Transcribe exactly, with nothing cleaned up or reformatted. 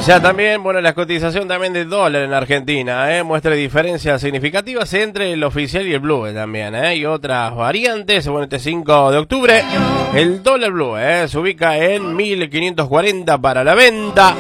Ya también, bueno, la cotización también del dólar en Argentina, ¿eh? Muestra diferencias significativas entre el oficial y el blue también, ¿eh? Y otras variantes. Bueno, este cinco de octubre, el dólar blue, ¿eh? Se ubica en mil quinientos cuarenta para la venta.